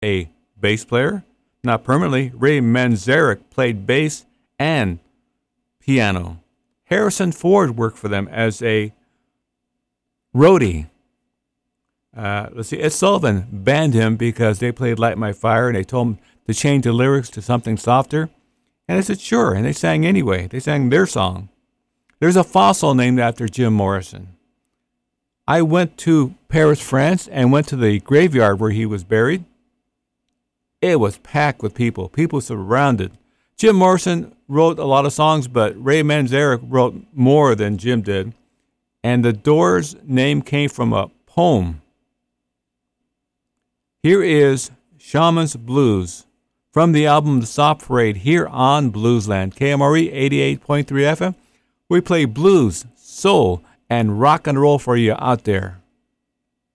a bass player. Not permanently, Ray Manzarek played bass and piano. Harrison Ford worked for them as a roadie. Ed Sullivan banned him because they played Light My Fire, and they told him to change the lyrics to something softer. And I said, sure, and they sang anyway. They sang their song. There's a fossil named after Jim Morrison. I went to Paris, France, and went to the graveyard where he was buried. It was packed with people. People surrounded. Jim Morrison wrote a lot of songs, but Ray Manzarek wrote more than Jim did. And the Doors' name came from a poem. Here is Shaman's Blues from the album The Soft Parade here on Bluesland, KMRE 88.3 FM. We play blues, soul, and rock and roll for you out there.